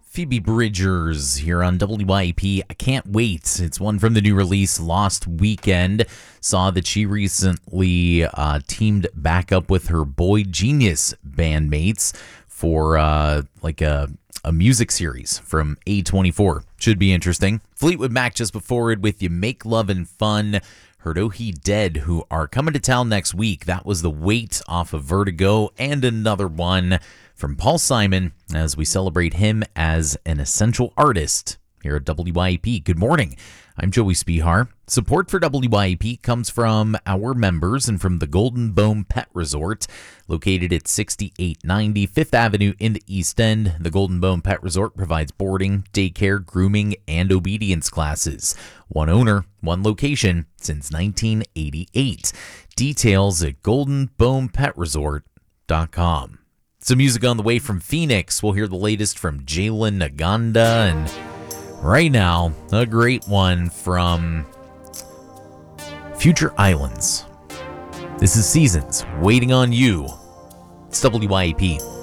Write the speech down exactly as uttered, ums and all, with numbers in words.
Phoebe Bridgers here on W I P. I can't wait. It's one from the new release, Lost Weekend. Saw that she recently uh, teamed back up with her Boy Genius bandmates for uh, like a, a music series from A twenty-four. Should be interesting. Fleetwood Mac just before it with You Make Love and Fun. Heard Oh He Dead, who are coming to town next week. That was The Weight off of Vertigo, and another one from Paul Simon as we celebrate him as an essential artist here at W I P. Good morning. I'm Joey Spihar. Support for W I P comes from our members and from the Golden Bone Pet Resort, located at sixty-eight ninety Fifth Avenue in the East End. The Golden Bone Pet Resort provides boarding, daycare, grooming, and obedience classes. One owner, one location since nineteen eighty-eight. Details at golden bone pet resort dot com. Some music on the way from Phoenix. We'll hear the latest from Jalen Naganda, and right now, a great one from Future Islands. This is Seasons, Waiting on You. It's W I P.